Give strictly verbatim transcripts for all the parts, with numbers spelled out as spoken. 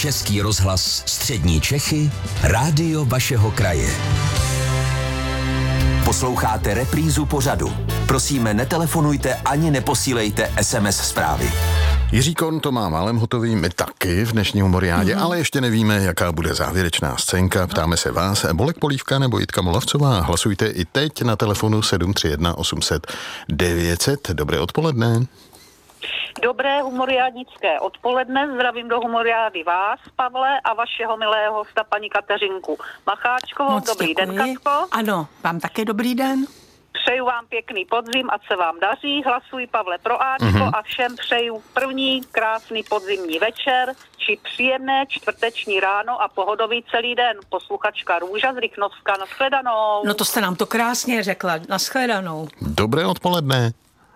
Český rozhlas Střední Čechy, rádio vašeho kraje. Posloucháte reprízu pořadu. Prosíme, netelefonujte ani neposílejte es em es zprávy. Jiří Kohn to má málem hotový, my taky v dnešní humoriádě, mm-hmm. ale ještě nevíme, jaká bude závěrečná scénka. Ptáme se vás, Bolek Polívka nebo Jitka Molavcová. Hlasujte i teď na telefonu sedm tři jedna osm set devět set. Dobré odpoledne. Dobré humoriádnické odpoledne, zdravím do humoriády vás, Pavle, a vašeho milého hosta, paní Kateřinku Macháčkovou. Moc dobrý děkuji. den, Katko. Ano, vám také dobrý den. Přeju vám pěkný podzim, ať se vám daří. Hlasuji, Pavle, pro Ačko mm-hmm. a všem přeju první krásný podzimní večer, či příjemné čtvrteční ráno a pohodový celý den. Posluchačka Růža z Rychnovska, nashledanou. No to jste nám to krásně řekla, nashledanou. Dobré odpoledne.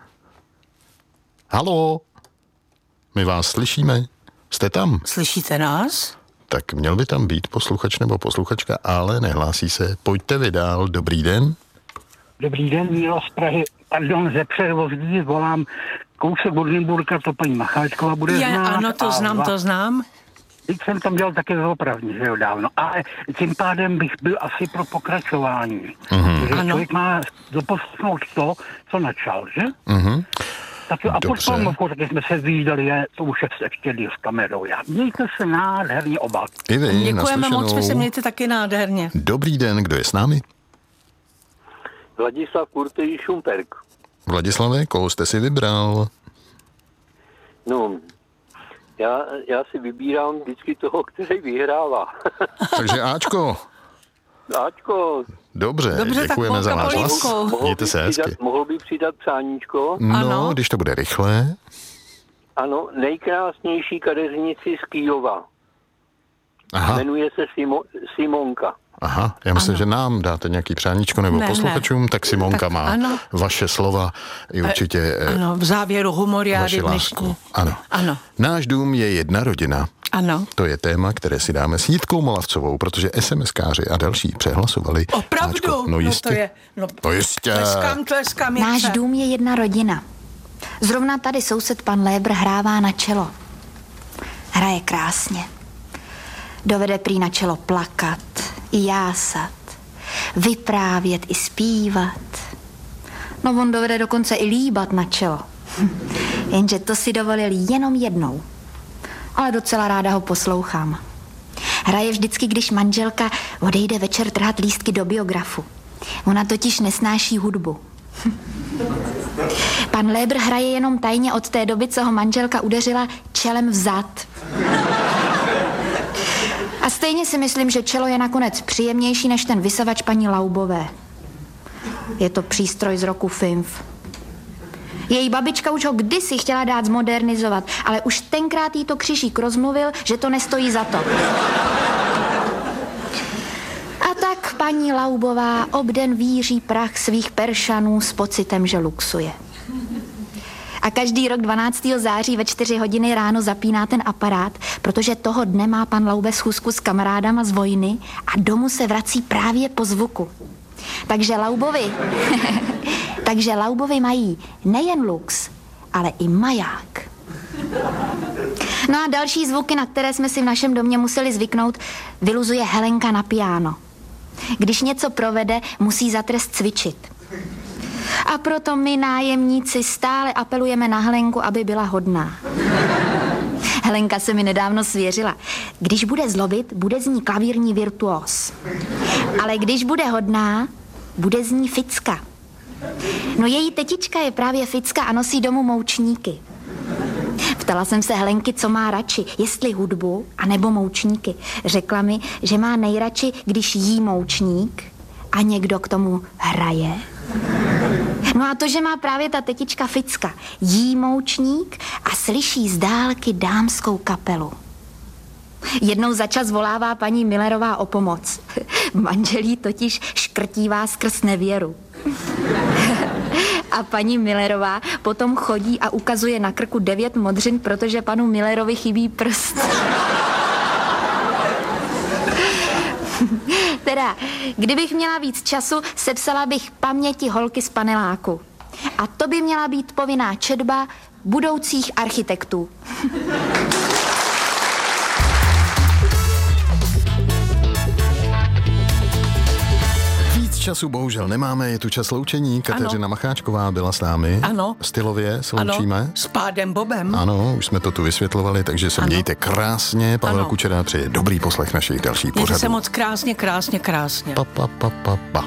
Haló, my vás slyšíme. Jste tam? Slyšíte nás? Tak měl by tam být posluchač nebo posluchačka, ale nehlásí se. Pojďte vy dál. Dobrý den. Dobrý den, Míla z Prahy. Pardon, ze Předvozdí volám kousek od Nymburka, to paní Macháčková bude Je, znát. ano, to znám, dva... to znám. Teď jsem tam dělal také opravdu, že jo, dávno. Ale tím pádem bych byl asi pro pokračování. Mm-hmm. Že Ano. člověk má doposlechnout to, co načal, že? Mhm. Tak a Dobře. potom, taky jsme se vyjídali, je, to už je ještě s kamerou. Já. Mějte se nádherně oba. I vy, Děkujeme naslyšenou. moc, vy se mějte taky nádherně. Dobrý den, kdo je s námi? Vladislav Kurtej Šumperk. Vladislave, koho jste si vybral? No, já, já si vybírám vždycky toho, který vyhrává. Takže Ačko. Ačko. Dobře, Dobře, tak děkujeme za váš hlas. Polívkou. Mějte se hezky. Přidat, mohl by přidat přáníčko? No, Ano. když to bude rychle. Ano, nejkrásnější kadeřnici z Kyjova. Aha, Jmenuje se Simo, Simonka. aha, já myslím, Ano. že nám dáte nějaký přáníčko nebo Ne, posluchačům, ne. tak Simonka Tak má ano. vaše slova i určitě eh, Ano, v závěru humoriády vaši dnešní. lásku. Ano. Ano, Náš dům je jedna rodina. ano. To je téma, které si dáme s Jitkou Molavcovou, protože SMSkáři a další přehlasovali. Opravdu? Áčko, no jistě. No to je, no, No jistě. tleskám, tleskám. jak Náš se- dům je jedna rodina. Zrovna tady soused pan Lébr hrává na čelo. Hraje krásně. Dovede prý na čelo plakat, i jásat, vyprávět i zpívat. No on dovede dokonce i líbat na čelo. Jenže to si dovolil jenom jednou. Ale docela ráda ho poslouchám. Hraje vždycky, když manželka odejde večer trhat lístky do biografu. Ona totiž nesnáší hudbu. Pan Lébr hraje jenom tajně od té doby, co ho manželka udeřila čelem vzad. A stejně si myslím, že čelo je nakonec příjemnější než ten vysavač paní Laubové. Je to přístroj z roku Finf. Její babička už ho kdysi chtěla dát zmodernizovat, ale už tenkrát jí to křižík rozmluvil, že to nestojí za to. A tak paní Laubová obden víří prach svých peršanů s pocitem, že luxuje. A každý rok dvanáctého září ve čtyři hodiny ráno zapíná ten aparát, protože toho dne má pan Laube schůzku s kamarádama z vojny a domů se vrací právě po zvuku. Takže Laubovi, takže Laubovi mají nejen lux, ale i maják. No a další zvuky, na které jsme si v našem domě museli zvyknout, vyluzuje Helenka na piano. Když něco provede, musí za trest cvičit. A proto my nájemníci stále apelujeme na Helenku, aby byla hodná. Helenka se mi nedávno svěřila. Když bude zlobit, bude z ní klavírní virtuós. Ale když bude hodná, bude z ní ficka. No její tetička je právě ficka a nosí domů moučníky. Ptala jsem se Helenky, co má radši, jestli hudbu, anebo moučníky. Řekla mi, že má nejradši, když jí moučník a někdo k tomu hraje. No a to, že má právě ta tetička ficka, jí moučník a slyší z dálky dámskou kapelu. Jednou za čas volává paní Millerová o pomoc. Manželí totiž škrtívá skrz nevěru. A paní Millerová potom chodí a ukazuje na krku devět modřin, protože panu Millerovi chybí prst. Teda, kdybych měla víc času, sepsala bych paměti holky z paneláku. A to by měla být povinná četba budoucích architektů. času bohužel nemáme, je tu čas loučení. Kateřina Ano. Macháčková byla s námi. Ano. Stylově se Ano, loučíme. s pádem Bobem. Ano, už jsme to tu vysvětlovali, takže se Ano. mějte krásně. Pavel Ano. Kučera přeje dobrý poslech našich dalších Mějte se pořadů. moc krásně, krásně, krásně. Pa, pa, pa, pa, pa.